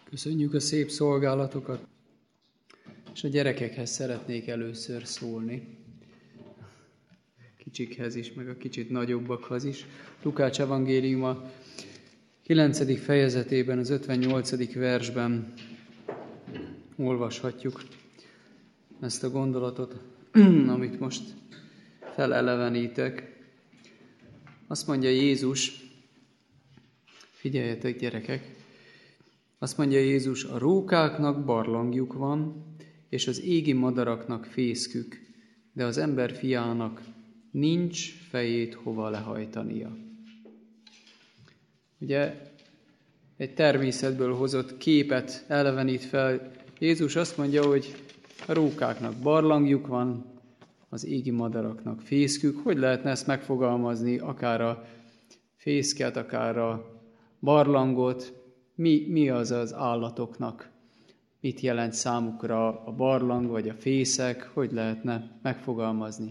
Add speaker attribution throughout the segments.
Speaker 1: Köszönjük a szép szolgálatokat, és a gyerekekhez szeretnék először szólni. Kicsikhez is, meg a kicsit nagyobbakhoz is. Lukács evangéliuma 9. fejezetében, az 58. versben olvashatjuk ezt a gondolatot, amit most felelevenítek. Azt mondja Jézus, figyeljetek gyerekek, azt mondja Jézus, a rókáknak barlangjuk van, és az égi madaraknak fészkük, de az ember fiának nincs fejét hova lehajtania. Ugye egy természetből hozott képet elevenít fel. Jézus azt mondja, hogy a rókáknak barlangjuk van, az égi madaraknak fészkük. Hogy lehetne ezt megfogalmazni, akár a fészket, akár a barlangot? Mi az az állatoknak? Mit jelent számukra a barlang vagy a fészek? Hogy lehetne megfogalmazni?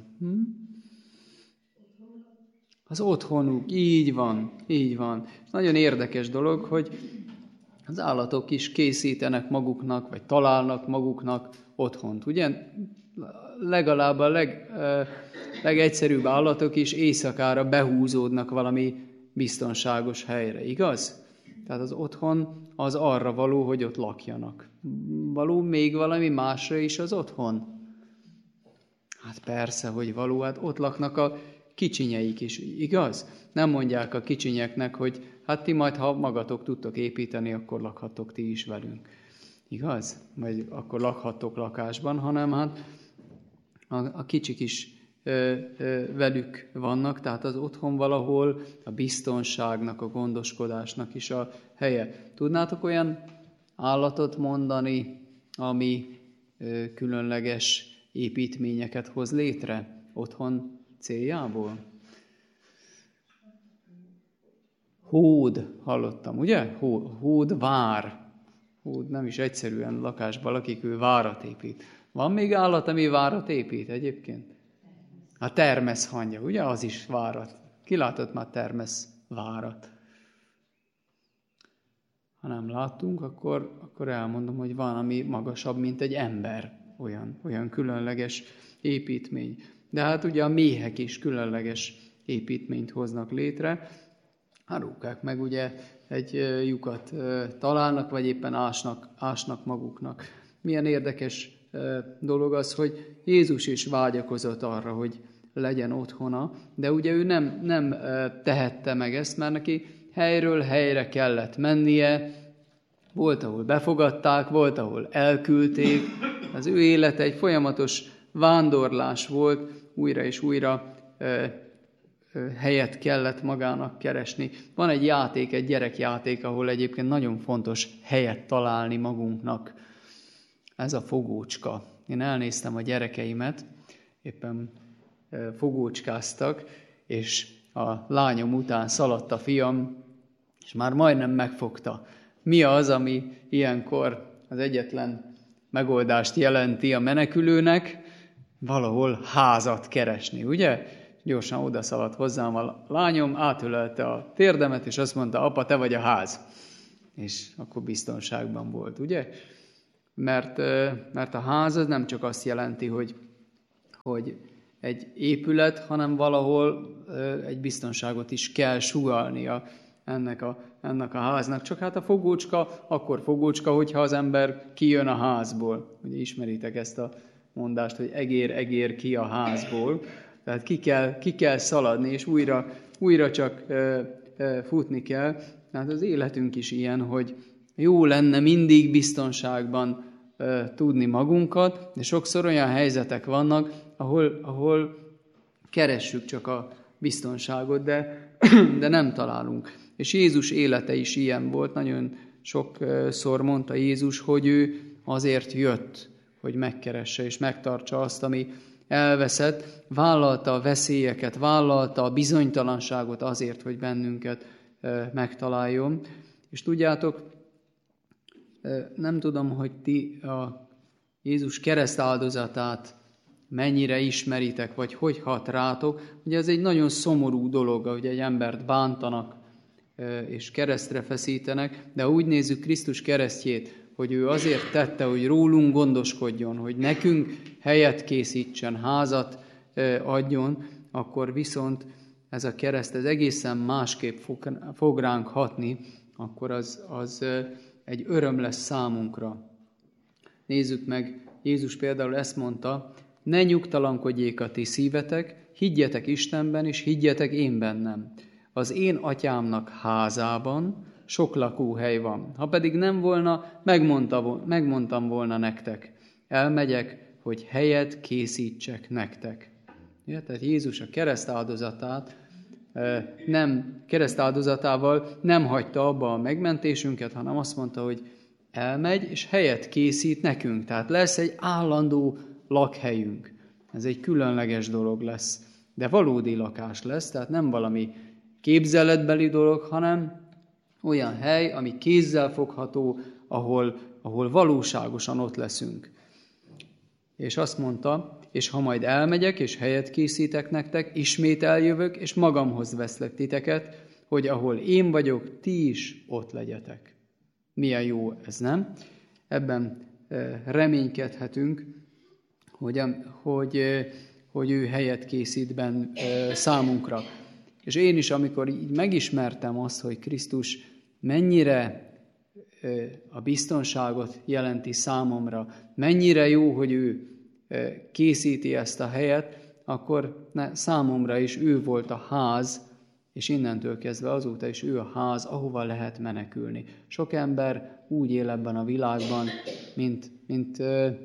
Speaker 1: Az otthonuk, így van, így van. Nagyon érdekes dolog, hogy az állatok is készítenek maguknak, vagy találnak maguknak otthont. Ugye legalább a legegyszerűbb állatok is éjszakára behúzódnak valami biztonságos helyre, igaz? Tehát az otthon az arra való, hogy ott lakjanak. Való még valami másra is az otthon? Hát persze, hogy való, hát ott laknak a kicsinyeik is, igaz? Nem mondják a kicsinyeknek, hogy hát ti majd, ha magatok tudtok építeni, akkor lakhattok ti is velünk. Igaz? Vagy akkor lakhattok lakásban, hanem hát a kicsik is velük vannak, tehát az otthon valahol a biztonságnak, a gondoskodásnak is a helye. Tudnátok olyan állatot mondani, ami különleges építményeket hoz létre otthon céljából? Hód, hallottam, ugye? Hód vár. Hód nem is egyszerűen lakásban lakik, ő várat épít. Van még állat, ami várat épít egyébként? A termeszhangya, ugye? Az is várat. Ki látott már termeszvárat? Ha nem láttunk, akkor elmondom, hogy van, ami magasabb, mint egy ember. Olyan különleges építmény. De hát ugye a méhek is különleges építményt hoznak létre. A rókák meg ugye egy lyukat találnak, vagy éppen ásnak maguknak. Milyen érdekes dolog az, hogy Jézus is vágyakozott arra, hogy legyen otthona, de ugye ő nem tehette meg ezt, mert neki helyről helyre kellett mennie, volt, ahol befogadták, volt, ahol elküldték. Az ő élete egy folyamatos vándorlás volt, újra és újra helyet kellett magának keresni. Van egy játék, egy gyerekjáték, ahol egyébként nagyon fontos helyet találni magunknak. Ez a fogócska. Én elnéztem a gyerekeimet, éppen fogócskáztak, és a lányom után szaladt a fiam, és már majdnem megfogta. Mi az, ami ilyenkor az egyetlen megoldást jelenti a menekülőnek? Valahol házat keresni, ugye? Gyorsan odaszaladt hozzám a lányom, átölelte a térdemet, és azt mondta, apa, te vagy a ház. És akkor biztonságban volt, ugye? Mert a ház az nem csak azt jelenti, hogy egy épület, hanem valahol egy biztonságot is kell sugallnia ennek a háznak. Csak hát a fogócska, akkor fogócska, hogyha az ember kijön a házból. Ugye ismeritek ezt a mondást, hogy egér ki a házból. Tehát ki kell szaladni, és újra csak futni kell. Tehát az életünk is ilyen, hogy jó lenne mindig biztonságban tudni magunkat, de sokszor olyan helyzetek vannak, ahol keressük csak a biztonságot, de nem találunk. És Jézus élete is ilyen volt, nagyon sokszor mondta Jézus, hogy ő azért jött, hogy megkeresse és megtartsa azt, ami elveszett, vállalta a veszélyeket, vállalta a bizonytalanságot azért, hogy bennünket megtaláljon. És tudjátok, nem tudom, hogy ti a Jézus keresztáldozatát mennyire ismeritek, vagy hogy hat rátok. Ugye ez egy nagyon szomorú dolog, hogy egy embert bántanak, és keresztre feszítenek, de úgy nézzük Krisztus keresztjét, hogy ő azért tette, hogy rólunk gondoskodjon, hogy nekünk helyet készítsen, házat adjon, akkor viszont ez a kereszt ez egészen másképp fog ránk hatni, akkor az egy öröm lesz számunkra. Nézzük meg, Jézus például ezt mondta, ne nyugtalankodjék a ti szívetek, higgyetek Istenben, és higgyetek én bennem. Az én atyámnak házában sok lakóhely van. Ha pedig nem volna, megmondtam volna nektek. Elmegyek, hogy helyet készítsek nektek. Ja, tehát Jézus a keresztáldozatával nem hagyta abba a megmentésünket, hanem azt mondta, hogy elmegy, és helyet készít nekünk. Tehát lesz egy állandó lakhelyünk. Ez egy különleges dolog lesz. De valódi lakás lesz, tehát nem valami képzeletbeli dolog, hanem olyan hely, ami kézzel fogható, ahol valóságosan ott leszünk. És azt mondta, és ha majd elmegyek, és helyet készítek nektek, ismét eljövök, és magamhoz veszlek titeket, hogy ahol én vagyok, ti is ott legyetek. Milyen jó ez, nem? Ebben reménykedhetünk, hogy ő helyet készít számunkra. És én is, amikor így megismertem azt, hogy Krisztus mennyire a biztonságot jelenti számomra, mennyire jó, hogy ő készíti ezt a helyet, akkor számomra is ő volt a ház, és innentől kezdve azóta is ő a ház, ahova lehet menekülni. Sok ember úgy él ebben a világban, mint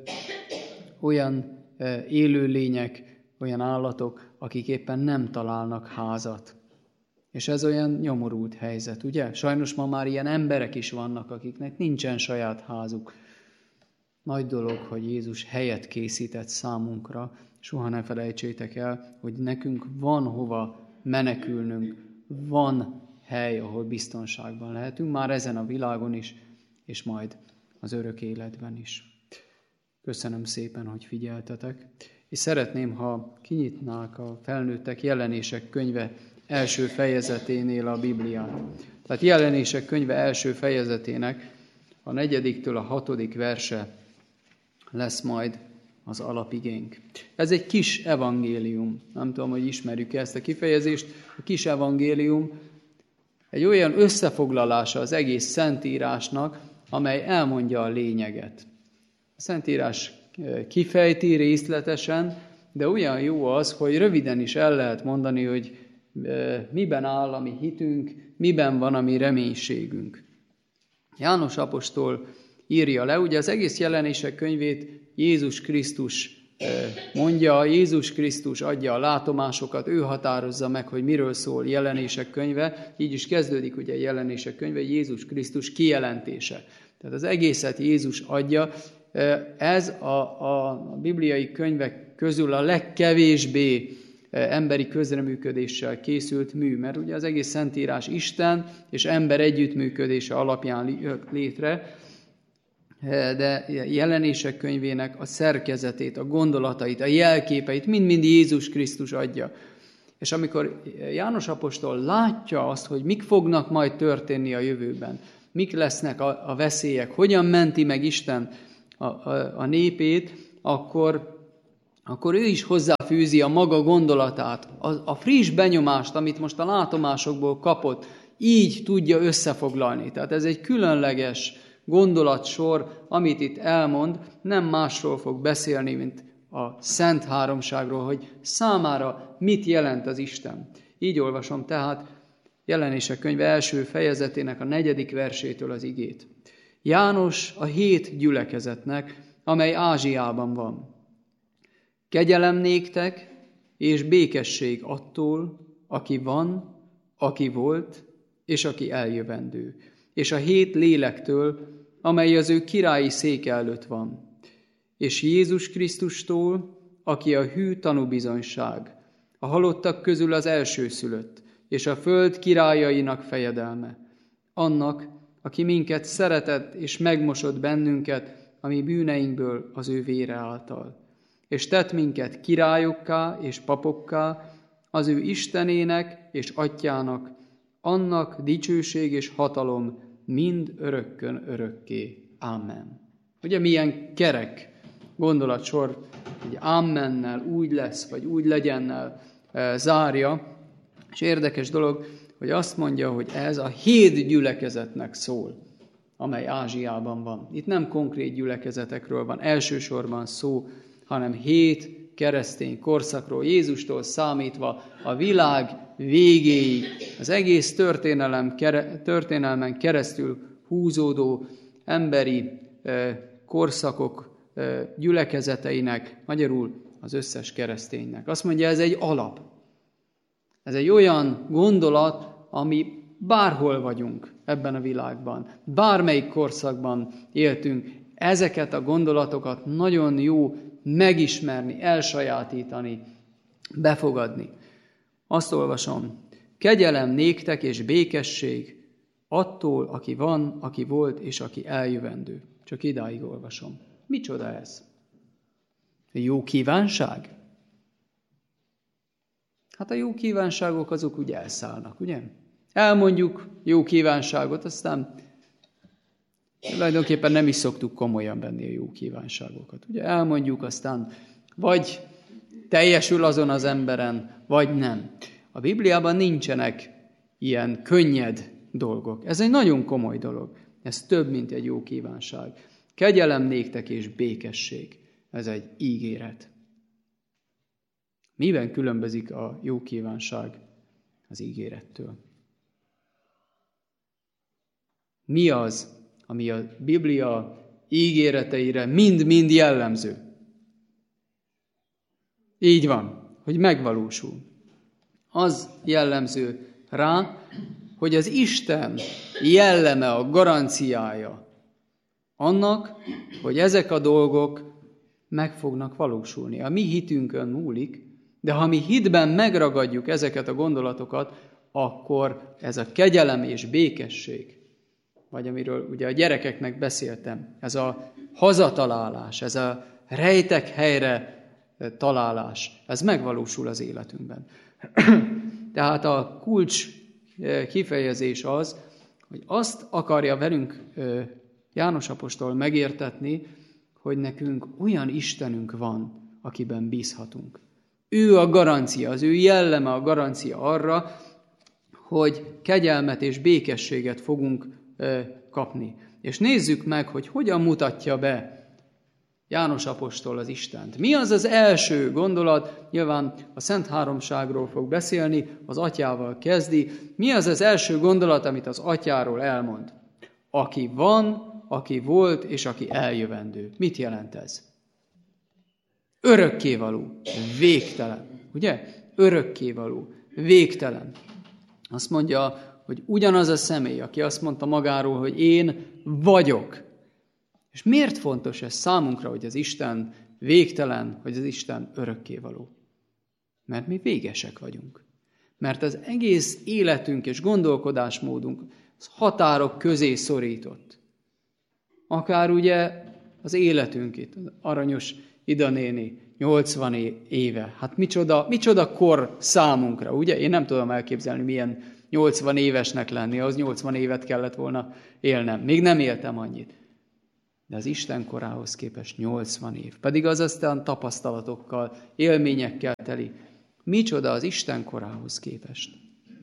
Speaker 1: olyan élőlények, olyan állatok, akik éppen nem találnak házat. És ez olyan nyomorult helyzet, ugye? Sajnos ma már ilyen emberek is vannak, akiknek nincsen saját házuk. Nagy dolog, hogy Jézus helyet készített számunkra. Soha ne felejtsétek el, hogy nekünk van hova menekülnünk, van hely, ahol biztonságban lehetünk, már ezen a világon is, és majd az örök életben is. Köszönöm szépen, hogy figyeltetek, és szeretném, ha kinyitnák a felnőttek Jelenések könyve első fejezeténél a Bibliát. Tehát Jelenések könyve első fejezetének a 4-től a 6. verse lesz majd az alapigénk. Ez egy kis evangélium. Nem tudom, hogy ismerjük ezt a kifejezést. A kis evangélium egy olyan összefoglalása az egész Szentírásnak, amely elmondja a lényeget. A Szentírás kifejti részletesen, de olyan jó az, hogy röviden is el lehet mondani, hogy miben áll a mi hitünk, miben van a mi reménységünk. János apostol írja le, ugye az egész Jelenések könyvét Jézus Krisztus mondja, Jézus Krisztus adja a látomásokat, ő határozza meg, hogy miről szól Jelenések könyve, így is kezdődik ugye Jelenések könyve, Jézus Krisztus kijelentése. Tehát az egészet Jézus adja. Ez a bibliai könyvek közül a legkevésbé emberi közreműködéssel készült mű, mert ugye az egész Szentírás Isten és ember együttműködése alapján jött létre, de Jelenések könyvének a szerkezetét, a gondolatait, a jelképeit mind-mind Jézus Krisztus adja. És amikor János apostol látja azt, hogy mik fognak majd történni a jövőben, mik lesznek a veszélyek, hogyan menti meg Isten a népét, akkor ő is hozzáfűzi a maga gondolatát, a friss benyomást, amit most a látomásokból kapott, így tudja összefoglalni. Tehát ez egy különleges gondolatsor, amit itt elmond, nem másról fog beszélni, mint a Szent Háromságról, hogy számára mit jelent az Isten. Így olvasom tehát Jelenések könyve első fejezetének a 4. versétől az igét. János a 7 gyülekezetnek, amely Ázsiában van. Kegyelem néktek, és békesség attól, aki van, aki volt, és aki eljövendő, és a 7 lélektől, amely az ő királyi széke előtt van, és Jézus Krisztustól, aki a hű tanúbizonyság, a halottak közül az elsőszülött, és a föld királyainak fejedelme, annak, aki minket szeretett és megmosott bennünket a mi bűneinkből az ő vére által, és tett minket királyokká és papokká az ő Istenének és Atyának, annak dicsőség és hatalom mind örökkön örökké. Amen. Ugye milyen kerek gondolatsor, hogy amennel úgy lesz, vagy úgy legyennel zárja, és érdekes dolog, hogy azt mondja, hogy ez a 7 gyülekezetnek szól, amely Ázsiában van. Itt nem konkrét gyülekezetekről van elsősorban szó, hanem 7 keresztény korszakról, Jézustól számítva a világ végéig, az egész történelmen keresztül húzódó emberi korszakok gyülekezeteinek, magyarul az összes kereszténynek. Azt mondja, ez egy alap. Ez egy olyan gondolat, ami bárhol vagyunk ebben a világban, bármelyik korszakban éltünk, ezeket a gondolatokat nagyon jó megismerni, elsajátítani, befogadni. Azt olvasom, kegyelem néktek és békesség attól, aki van, aki volt és aki eljövendő. Csak idáig olvasom. Micsoda ez? Jó kívánság? Hát a jó kívánságok azok úgy elszállnak, ugye? Elmondjuk jó kívánságot, aztán tulajdonképpen nem is szoktuk komolyan venni a jó kívánságokat. Ugye elmondjuk, aztán vagy teljesül azon az emberen, vagy nem. A Bibliában nincsenek ilyen könnyed dolgok. Ez egy nagyon komoly dolog. Ez több, mint egy jó kívánság. Kegyelem néktek és békesség. Ez egy ígéret. Miben különbözik a jó kívánság az ígérettől? Mi az, ami a Biblia ígéreteire mind-mind jellemző? Így van, hogy megvalósul. Az jellemző rá, hogy az Isten jelleme, a garanciája annak, hogy ezek a dolgok meg fognak valósulni. A mi hitünkön múlik, de ha mi hitben megragadjuk ezeket a gondolatokat, akkor ez a kegyelem és békesség, vagy amiről ugye a gyerekeknek beszéltem, ez a hazatalálás, ez a rejtek helyre találás, ez megvalósul az életünkben. Tehát a kulcs kifejezés az, hogy azt akarja velünk János apostol megértetni, hogy nekünk olyan Istenünk van, akiben bízhatunk. Ő a garancia, az ő jelleme a garancia arra, hogy kegyelmet és békességet fogunk kapni. És nézzük meg, hogy hogyan mutatja be János apostol az Istent. Mi az az első gondolat? Nyilván a Szent Háromságról fog beszélni, az Atyával kezdi. Mi az az első gondolat, amit az Atyáról elmond? Aki van, aki volt, és aki eljövendő. Mit jelent ez? Örökkévaló, végtelen. Ugye? Örökkévaló, végtelen. Azt mondja, hogy ugyanaz a személy, aki azt mondta magáról, hogy én vagyok. És miért fontos ez számunkra, hogy az Isten végtelen, hogy az Isten örökkévaló? Mert mi végesek vagyunk. Mert az egész életünk és gondolkodásmódunk az határok közé szorított. Akár ugye az életünk itt, az aranyos Ida néni, 80 éve. Hát micsoda kor számunkra, ugye? Én nem tudom elképzelni, milyen 80 évesnek lenni, az 80 évet kellett volna élnem. Még nem éltem annyit. De az Isten korához képest 80 év. Pedig az aztán tapasztalatokkal, élményekkel teli. Micsoda az Isten korához képest?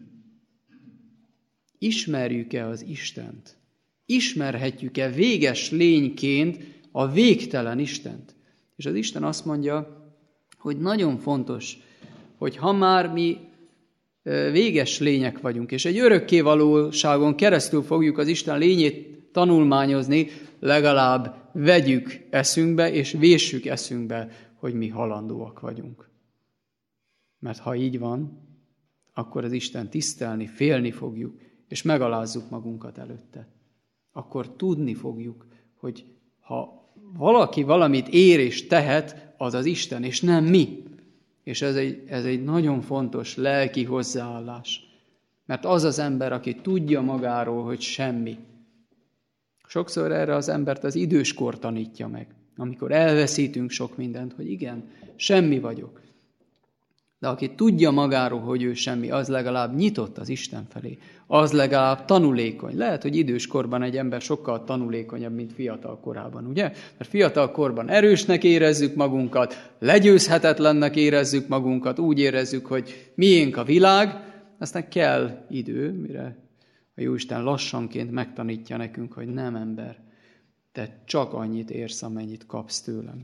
Speaker 1: Ismerjük-e az Istent? Ismerhetjük-e véges lényként a végtelen Istent? És az Isten azt mondja, hogy nagyon fontos, hogy ha már mi véges lények vagyunk, és egy örökkévalóságon keresztül fogjuk az Isten lényét tanulmányozni, legalább vegyük eszünkbe, és véssük eszünkbe, hogy mi halandóak vagyunk. Mert ha így van, akkor az Isten tisztelni, félni fogjuk, és megalázzuk magunkat előtte. Akkor tudni fogjuk, hogy ha valaki valamit ér és tehet, az az Isten, és nem mi. És ez egy nagyon fontos lelki hozzáállás. Mert az az ember, aki tudja magáról, hogy semmi. Sokszor erre az embert az időskor tanítja meg, amikor elveszítünk sok mindent, hogy igen, semmi vagyok. De aki tudja magáról, hogy ő semmi, az legalább nyitott az Isten felé. Az legalább tanulékony. Lehet, hogy idős korban egy ember sokkal tanulékonyabb, mint fiatal korában, ugye? Mert fiatal korban erősnek érezzük magunkat, legyőzhetetlennek érezzük magunkat, úgy érezzük, hogy miénk a világ, aztán kell idő, mire a Jóisten lassanként megtanítja nekünk, hogy nem ember, te csak annyit érsz, amennyit kapsz tőlem.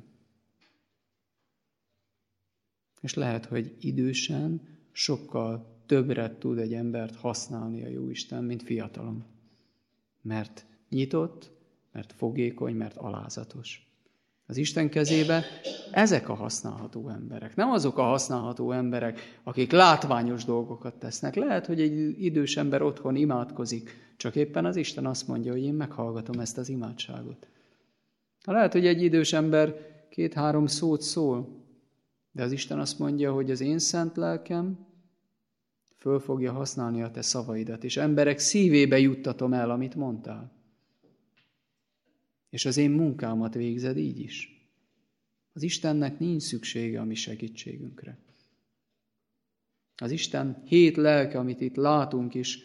Speaker 1: És lehet, hogy idősen sokkal többre tud egy embert használni a Jóisten, mint fiatalon. Mert nyitott, mert fogékony, mert alázatos. Az Isten kezébe ezek a használható emberek. Nem azok a használható emberek, akik látványos dolgokat tesznek. Lehet, hogy egy idős ember otthon imádkozik, csak éppen az Isten azt mondja, hogy én meghallgatom ezt az imádságot. Lehet, hogy egy idős ember 2-3 szót szól, de az Isten azt mondja, hogy az én szent lelkem föl fogja használni a te szavaidat, és emberek szívébe juttatom el, amit mondtál. És az én munkámat végzed így is. Az Istennek nincs szüksége a mi segítségünkre. Az Isten 7 lelke, amit itt látunk is,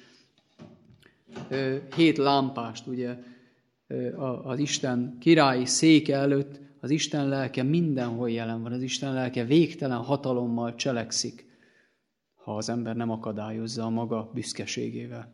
Speaker 1: 7 lámpást, ugye, az Isten királyi széke előtt, az Isten lelke mindenhol jelen van. Az Isten lelke végtelen hatalommal cselekszik, ha az ember nem akadályozza a maga büszkeségével.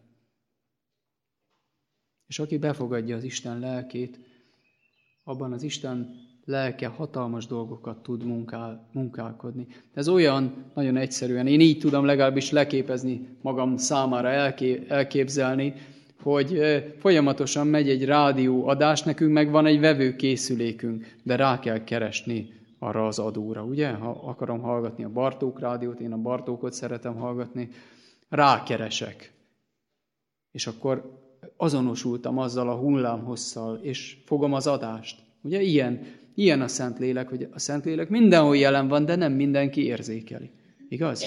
Speaker 1: És aki befogadja az Isten lelkét, abban az Isten lelke hatalmas dolgokat tud munkálkodni. Ez olyan nagyon egyszerűen, én így tudom legalábbis leképezni magam számára, elképzelni, hogy folyamatosan megy egy rádióadás, nekünk meg van egy vevőkészülékünk, de rá kell keresni arra az adóra, ugye? Ha akarom hallgatni a Bartók rádiót, én a Bartókot szeretem hallgatni, rákeresek. És akkor azonosultam azzal a hullámhosszal, és fogom az adást. Ugye ilyen a Szentlélek, hogy a Szentlélek mindenhol jelen van, de nem mindenki érzékeli. Igaz?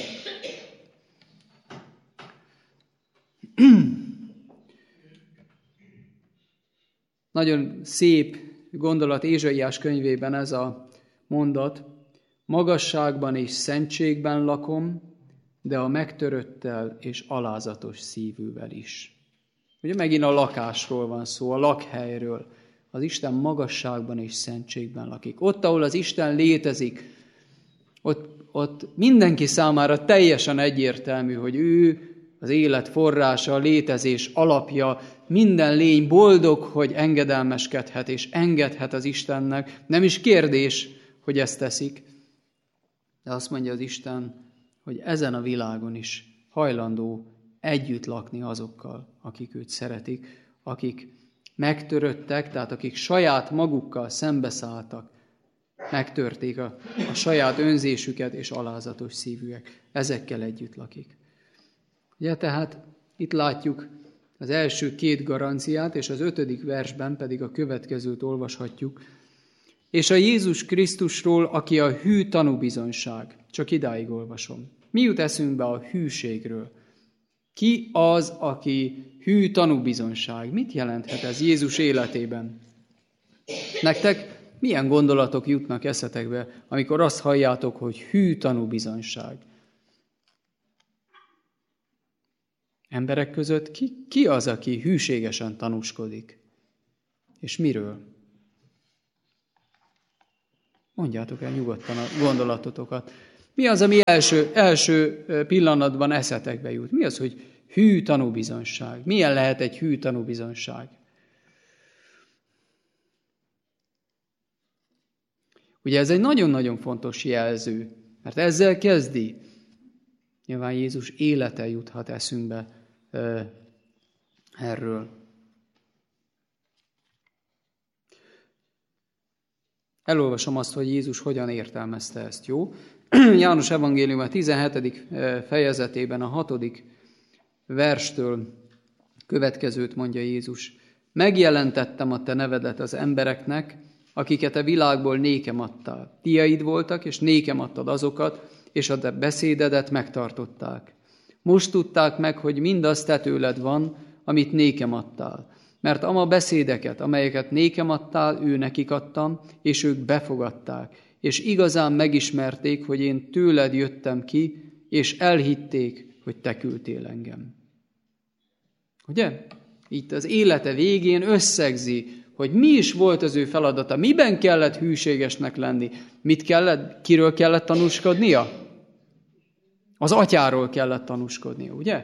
Speaker 1: Nagyon szép gondolat Ézsaiás könyvében ez a mondat. Magasságban és szentségben lakom, de a megtöröttel és alázatos szívűvel is. Ugye megint a lakásról van szó, a lakhelyről. Az Isten magasságban és szentségben lakik. Ott, ahol az Isten létezik, ott mindenki számára teljesen egyértelmű, hogy ő az élet forrása, a létezés alapja, minden lény boldog, hogy engedelmeskedhet és engedhet az Istennek. Nem is kérdés, hogy ezt teszik. De azt mondja az Isten, hogy ezen a világon is hajlandó együtt lakni azokkal, akik őt szeretik, akik megtöröttek, tehát akik saját magukkal szembeszálltak, megtörték a saját önzésüket és alázatos szívűek. Ezekkel együtt lakik. Ugye tehát itt látjuk az első 2 garanciát, és az 5. versben pedig a következőt olvashatjuk. És a Jézus Krisztusról, aki a hű tanúbizonyság. Csak idáig olvasom. Mi jut eszünkbe a hűségről? Ki az, aki hű tanúbizonyság? Mit jelenthet ez Jézus életében? Nektek milyen gondolatok jutnak eszetekbe, amikor azt halljátok, hogy hű tanúbizonyság? Emberek között ki az, aki hűségesen tanúskodik? És miről? Mondjátok el nyugodtan a gondolatotokat. Mi az, ami első pillanatban eszetekbe jut? Mi az, hogy hű tanúbizonyság? Milyen lehet egy hű tanúbizonyság? Ugye ez egy nagyon-nagyon fontos jelző, mert ezzel kezdi. Nyilván Jézus élete juthat eszünkbe erről. Elolvasom azt, hogy Jézus hogyan értelmezte ezt, jó? János evangélium a 17. fejezetében a 6. verstől következőt mondja Jézus. Megjelentettem a te nevedet az embereknek, akiket a világból nékem adtál. Tiaid voltak, és nékem adtad azokat, és a te beszédedet megtartották. Most tudták meg, hogy mindaz te tőled van, amit nékem adtál. Mert ama beszédeket, amelyeket nékem adtál, ő nekik adtam, és ők befogadták, és igazán megismerték, hogy én tőled jöttem ki, és elhitték, hogy te küldtél engem. Ugye? Itt az élete végén összegzi, hogy mi is volt az ő feladata, miben kellett hűségesnek lenni, kiről kellett tanúskodnia? Az atyáról kellett tanúskodnia, ugye?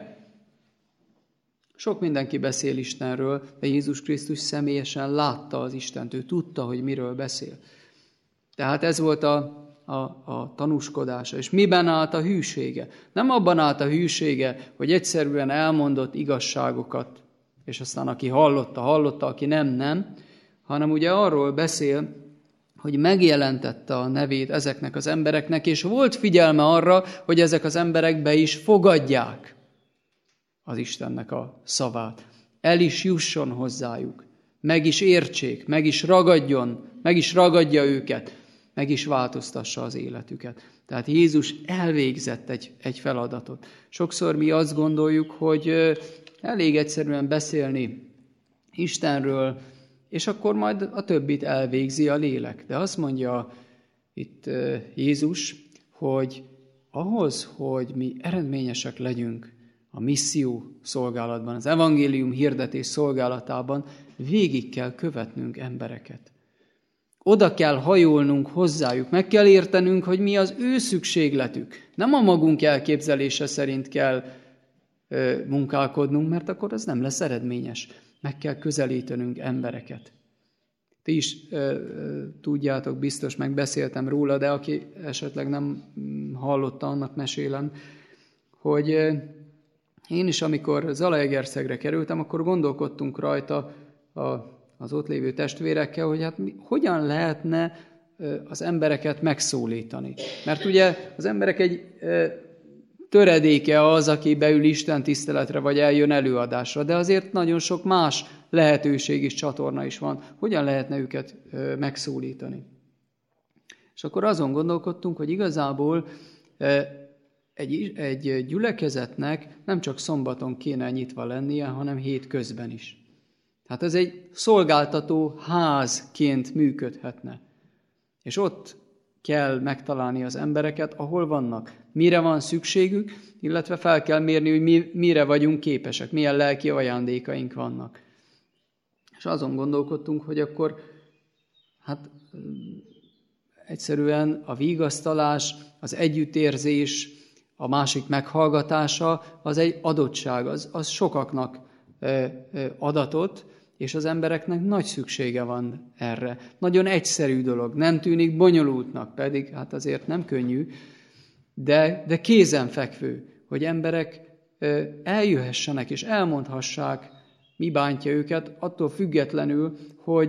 Speaker 1: Sok mindenki beszél Istenről, de Jézus Krisztus személyesen látta az Istent, ő tudta, hogy miről beszél. Tehát ez volt a tanúskodása. És miben állt a hűsége? Nem abban állt a hűsége, hogy egyszerűen elmondott igazságokat, és aztán aki hallotta, aki nem, hanem ugye arról beszél, hogy megjelentette a nevét ezeknek az embereknek, és volt figyelme arra, hogy ezek az emberek be is fogadják az Istennek a szavát. El is jusson hozzájuk, meg is értsék, meg is ragadja őket, meg is változtassa az életüket. Tehát Jézus elvégzett egy feladatot. Sokszor mi azt gondoljuk, hogy elég egyszerűen beszélni Istenről, és akkor majd a többit elvégzi a lélek. De azt mondja itt Jézus, hogy ahhoz, hogy mi eredményesek legyünk a misszió szolgálatban, az evangélium hirdetés szolgálatában, végig kell követnünk embereket. Oda kell hajolnunk hozzájuk, meg kell értenünk, hogy mi az ő szükségletük. Nem a magunk elképzelése szerint kell munkálkodnunk, mert akkor az nem lesz eredményes. Meg kell közelítenünk embereket. Ti is tudjátok, biztos megbeszéltem róla, de aki esetleg nem hallotta, annak mesélem, hogy én is, amikor Zalaegerszegre kerültem, akkor gondolkodtunk rajta az ott lévő testvérekkel, hogy hát hogyan lehetne az embereket megszólítani. Mert ugye az emberek egy töredéke az, aki beül Isten tiszteletre, vagy eljön előadásra, de azért nagyon sok más lehetőség és csatorna is van. Hogyan lehetne őket megszólítani? És akkor azon gondolkodtunk, hogy igazából egy gyülekezetnek nem csak szombaton kéne nyitva lennie, hanem hétközben is. Tehát ez egy szolgáltató házként működhetne. És ott kell megtalálni az embereket, ahol vannak, mire van szükségük, illetve fel kell mérni, hogy mire vagyunk képesek, milyen lelki ajándékaink vannak. És azon gondolkodtunk, hogy akkor egyszerűen a vigasztalás, az együttérzés, a másik meghallgatása, az egy adottság, az sokaknak adatot, és az embereknek nagy szüksége van erre. Nagyon egyszerű dolog, nem tűnik bonyolultnak, pedig hát azért nem könnyű, de kézenfekvő, hogy emberek eljöhessenek és elmondhassák, mi bántja őket, attól függetlenül,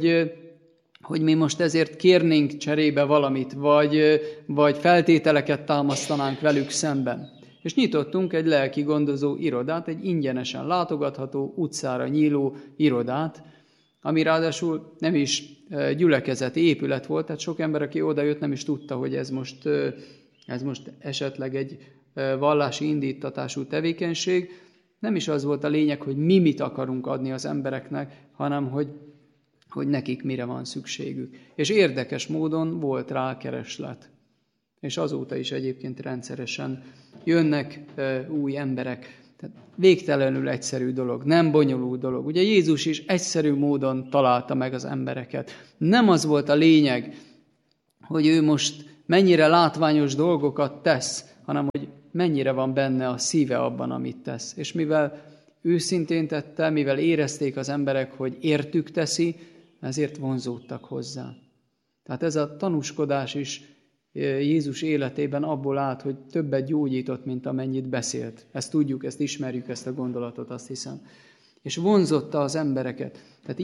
Speaker 1: hogy mi most ezért kérnénk cserébe valamit, vagy feltételeket támasztanánk velük szemben. És nyitottunk egy lelki gondozó irodát, egy ingyenesen látogatható, utcára nyíló irodát, ami ráadásul nem is gyülekezeti épület volt, tehát sok ember, aki odajött, nem is tudta, hogy ez most esetleg egy vallási indítatású tevékenység. Nem is az volt a lényeg, hogy mi mit akarunk adni az embereknek, hanem hogy nekik mire van szükségük. És érdekes módon volt rá kereslet. És azóta is egyébként rendszeresen jönnek új emberek. Tehát végtelenül egyszerű dolog, nem bonyolult dolog. Ugye Jézus is egyszerű módon találta meg az embereket. Nem az volt a lényeg, hogy ő most mennyire látványos dolgokat tesz, hanem hogy mennyire van benne a szíve abban, amit tesz. És mivel őszintén tette, mivel érezték az emberek, hogy értük teszi, ezért vonzódtak hozzá. Tehát ez a tanúskodás is Jézus életében abból állt, hogy többet gyógyított, mint amennyit beszélt. Ezt tudjuk, ezt ismerjük, ezt a gondolatot, azt hiszem. És vonzotta az embereket. Tehát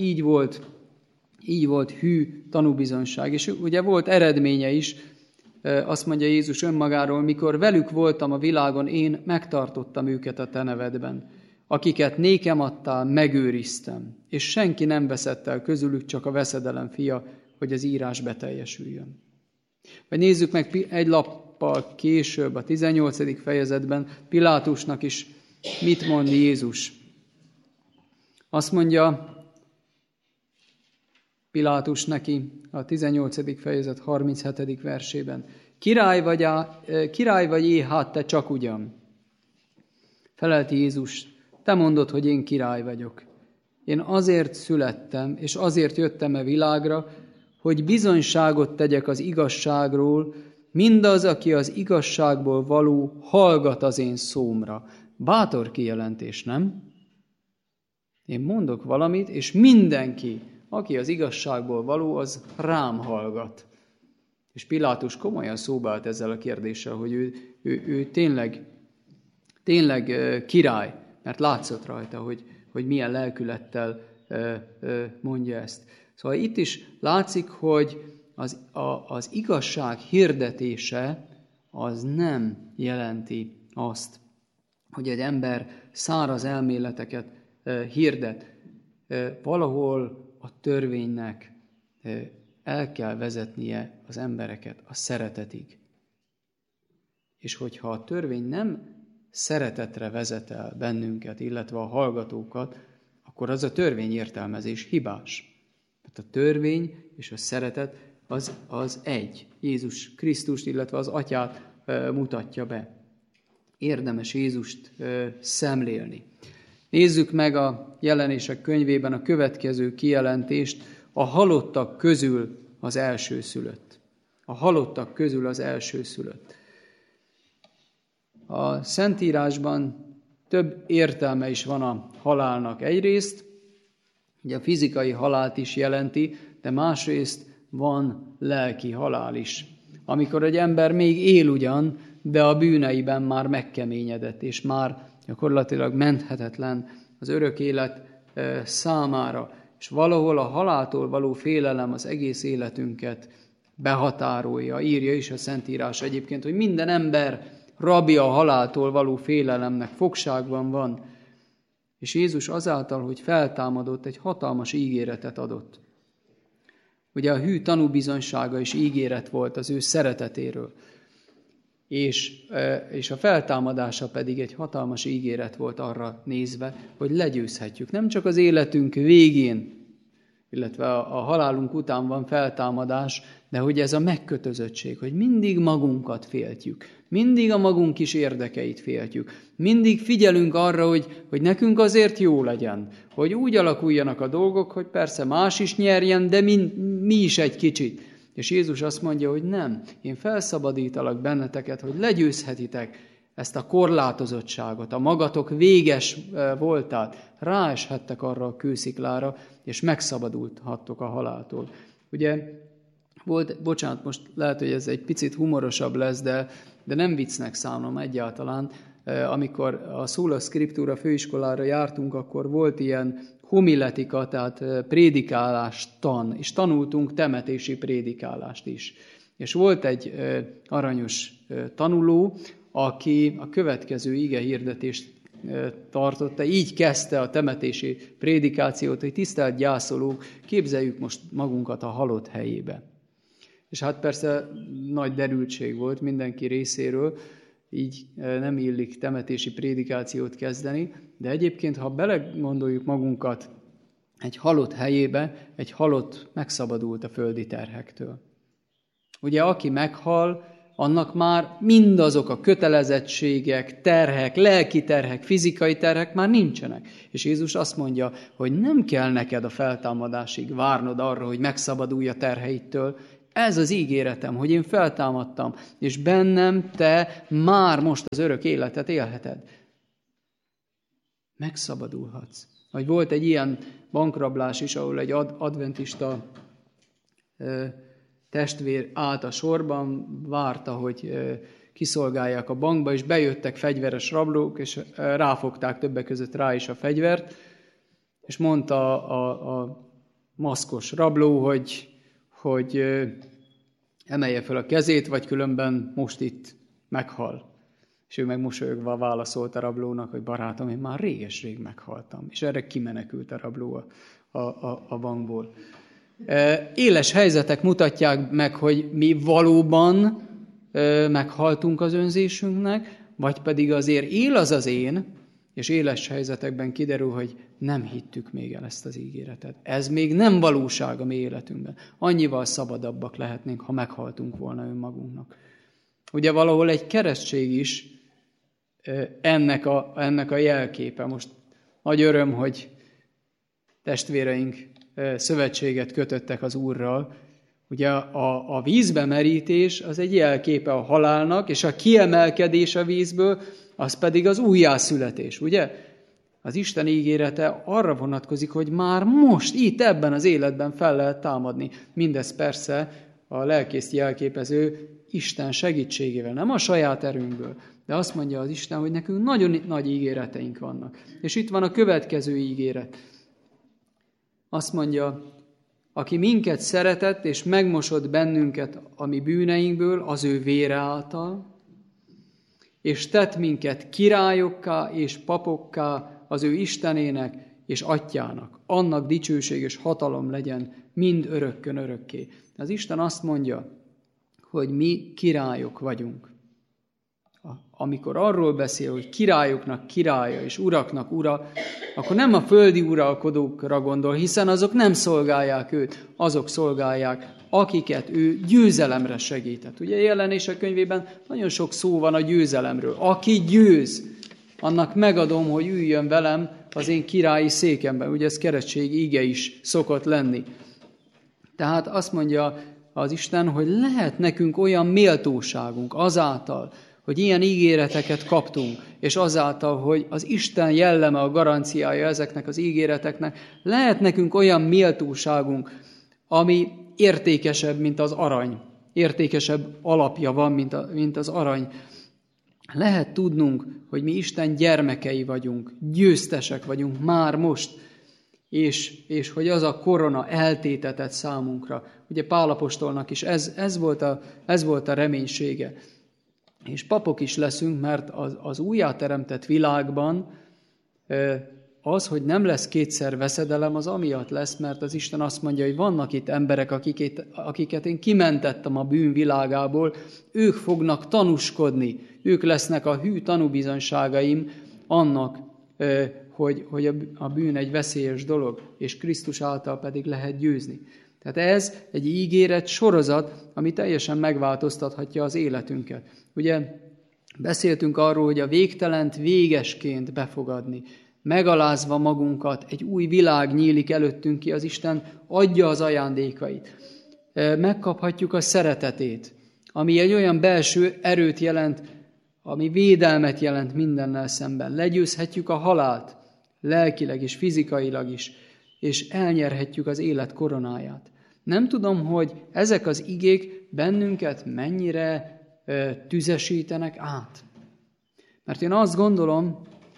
Speaker 1: így volt hű tanúbizonyság. És ugye volt eredménye is, azt mondja Jézus önmagáról, mikor velük voltam a világon, én megtartottam őket a te nevedben. Akiket nékem adtál, megőriztem. És senki nem veszett el közülük, csak a veszedelem fia, hogy az írás beteljesüljön. Vagy nézzük meg egy lappal később, a 18. fejezetben Pilátusnak is mit mond Jézus. Azt mondja, Pilátus neki a 18. fejezet 37. versében. Király vagy é, hát te csak ugyan. Felelti Jézus, te mondod, hogy én király vagyok. Én azért születtem, és azért jöttem a világra, hogy bizonyságot tegyek az igazságról, mindaz, aki az igazságból való, hallgat az én szómra. Bátor kijelentés, nem? Én mondok valamit, és mindenki, aki az igazságból való, az rám hallgat. És Pilátus komolyan szóba állt ezzel a kérdéssel, hogy ő tényleg király, mert látszott rajta, hogy milyen lelkülettel mondja ezt. Szóval itt is látszik, hogy az igazság hirdetése az nem jelenti azt, hogy egy ember száraz elméleteket hirdet. Valahol a törvénynek el kell vezetnie az embereket a szeretetig. És hogyha a törvény nem szeretetre vezet el bennünket, illetve a hallgatókat, akkor az a törvényértelmezés hibás. Tehát a törvény és a szeretet az egy. Jézus Krisztust, illetve az Atyát mutatja be. Érdemes Jézust szemlélni. Nézzük meg a Jelenések könyvében a következő kijelentést, a halottak közül az elsőszülött. A halottak közül az elsőszülött. A Szentírásban több értelme is van a halálnak. Egyrészt, ugye a fizikai halált is jelenti, de másrészt van lelki halál is. Amikor egy ember még él ugyan, de a bűneiben már megkeményedett, és már gyakorlatilag menthetetlen az örök élet számára. És valahol a haláltól való félelem az egész életünket behatárolja. Írja is a Szentírás egyébként, hogy minden ember rabja a haláltól való félelemnek, fogságban van. És Jézus azáltal, hogy feltámadott, egy hatalmas ígéretet adott. Ugye a hű tanúbizonysága is ígéret volt az ő szeretetéről. És a feltámadása pedig egy hatalmas ígéret volt arra nézve, hogy legyőzhetjük. Nem csak az életünk végén, illetve a halálunk után van feltámadás, de hogy ez a megkötözöttség, hogy mindig magunkat féltjük, mindig a magunk kis érdekeit féltjük, mindig figyelünk arra, hogy nekünk azért jó legyen, hogy úgy alakuljanak a dolgok, hogy persze más is nyerjen, de mi is egy kicsit. És Jézus azt mondja, hogy nem, én felszabadítalak benneteket, hogy legyőzhetitek ezt a korlátozottságot, a magatok véges voltát, ráeshettek arra a kősziklára, és megszabadulhattok a haláltól. Ugye, bocsánat, most lehet, hogy ez egy picit humorosabb lesz, de nem viccnek számom egyáltalán. Amikor a Sola Scriptura főiskolára jártunk, akkor volt ilyen homiletika, tehát prédikálás tan, és tanultunk temetési prédikálást is. És volt egy aranyos tanuló, aki a következő igehirdetést tartotta, így kezdte a temetési prédikációt, hogy tisztelt gyászolók, képzeljük most magunkat a halott helyébe. És hát persze nagy derültség volt mindenki részéről, így nem illik temetési prédikációt kezdeni, de egyébként, ha belegondoljuk magunkat egy halott helyébe, egy halott megszabadult a földi terhektől. Ugye, aki meghal, annak már mindazok a kötelezettségek, terhek, lelki terhek, fizikai terhek már nincsenek. És Jézus azt mondja, hogy nem kell neked a feltámadásig várnod arra, hogy megszabadulj a terheitől. Ez az ígéretem, hogy én feltámadtam, és bennem te már most az örök életet élheted. Megszabadulhatsz. Vagy volt egy ilyen bankrablás is, ahol egy adventista testvér állt a sorban, várta, hogy kiszolgálják a bankba, és bejöttek fegyveres rablók, és ráfogták többek között rá is a fegyvert, és mondta a maszkos rabló, hogy emelje fel a kezét, vagy különben most itt meghal. És ő meg mosolyogva válaszolt a rablónak, hogy barátom, én már réges-rég meghaltam. És erre kimenekült a rabló a bankból. Éles helyzetek mutatják meg, hogy mi valóban meghaltunk az önzésünknek, vagy pedig azért él az én, és éles helyzetekben kiderül, hogy nem hittük még el ezt az ígéretet. Ez még nem valóság a mi életünkben. Annyival szabadabbak lehetnénk, ha meghaltunk volna önmagunknak. Ugye valahol egy keresztség is ennek a jelképe. Most nagy öröm, hogy testvéreink szövetséget kötöttek az Úrral. Ugye a vízbe merítés az egy jelképe a halálnak, és a kiemelkedés a vízből, az pedig az újjászületés, ugye? Az Isten ígérete arra vonatkozik, hogy már most, itt ebben az életben fel lehet támadni. Mindez persze a lelkészt jelképező Isten segítségével, nem a saját erőnkből. De azt mondja az Isten, hogy nekünk nagyon nagy ígéreteink vannak. És itt van a következő ígéret. Azt mondja, aki minket szeretett és megmosott bennünket a mi bűneinkből az ő vére által, és tett minket királyokká és papokká az ő Istenének és Atyának. Annak dicsőség és hatalom legyen mind örökkön örökké. Az Isten azt mondja, hogy mi királyok vagyunk. Amikor arról beszél, hogy királyoknak királya és uraknak ura, akkor nem a földi uralkodókra gondol, hiszen azok nem szolgálják őt, azok szolgálják, akiket ő győzelemre segített. Ugye Jelenések könyvében nagyon sok szó van a győzelemről. Aki győz, annak megadom, hogy üljön velem az én királyi székemben. Ugye ez keresztség íge is szokott lenni. Tehát azt mondja az Isten, hogy lehet nekünk olyan méltóságunk azáltal, hogy ilyen ígéreteket kaptunk, és azáltal, hogy az Isten jelleme a garanciája ezeknek az ígéreteknek, lehet nekünk olyan méltóságunk, ami értékesebb, mint az arany. Értékesebb alapja van, mint az arany. Lehet tudnunk, hogy mi Isten gyermekei vagyunk, győztesek vagyunk már most, és hogy az a korona eltétetett számunkra. Ugye Pál apostolnak is ez volt a reménysége. És papok is leszünk, mert az újjáteremtett világban az, hogy nem lesz kétszer veszedelem, az amiatt lesz, mert az Isten azt mondja, hogy vannak itt emberek, akiket én kimentettem a bűn világából, ők fognak tanúskodni, ők lesznek a hű tanúbizonyságaim annak, hogy a bűn egy veszélyes dolog, és Krisztus által pedig lehet győzni. Tehát ez egy ígéret sorozat, ami teljesen megváltoztathatja az életünket. Ugye beszéltünk arról, hogy a végtelent végesként befogadni, megalázva magunkat, egy új világ nyílik előttünk ki, az Isten adja az ajándékait. Megkaphatjuk a szeretetét, ami egy olyan belső erőt jelent, ami védelmet jelent mindennel szemben. Legyőzhetjük a halált, lelkileg és fizikailag is, és elnyerhetjük az élet koronáját. Nem tudom, hogy ezek az igék bennünket mennyire tüzesítenek át. Mert én azt gondolom,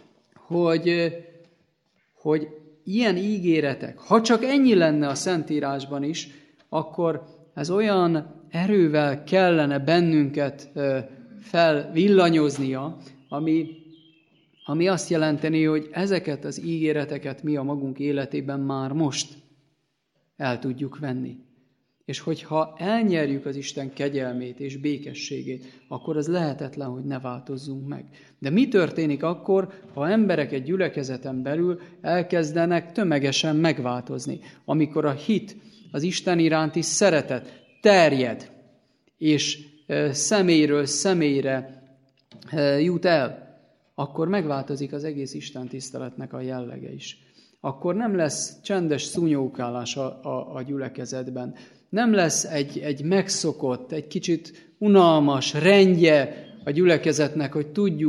Speaker 1: hogy ilyen ígéretek, ha csak ennyi lenne a Szentírásban is, akkor ez olyan erővel kellene bennünket felvillanyoznia, ami azt jelenteni, hogy ezeket az ígéreteket mi a magunk életében már most el tudjuk venni. És hogyha elnyerjük az Isten kegyelmét és békességét, akkor az lehetetlen, hogy ne változzunk meg. De mi történik akkor, ha emberek egy gyülekezeten belül elkezdenek tömegesen megváltozni? Amikor a hit, az Isten iránti szeretet terjed, és személyről személyre jut el, akkor megváltozik az egész Isten tiszteletnek a jellege is. Akkor nem lesz csendes szúnyókálás a gyülekezetben. Nem lesz egy megszokott, egy kicsit unalmas rendje a gyülekezetnek, hogy tudjuk,